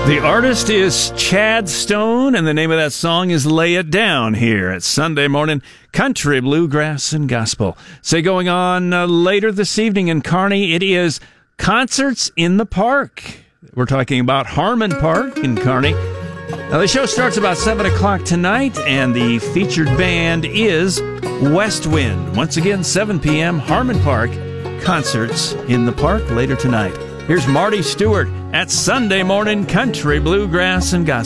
The artist is Chad Stone, and the name of that song is Lay It Down here at Sunday Morning Country, Bluegrass, and Gospel. Say going on later this evening in Kearney, it is Concerts in the Park. We're talking about Harmon Park in Kearney. Now, the show starts about 7 o'clock tonight, and the featured band is West Wind. Once again, 7 p.m., Harmon Park, Concerts in the Park later tonight. Here's Marty Stewart at Sunday Morning Country, Bluegrass, and Gospel.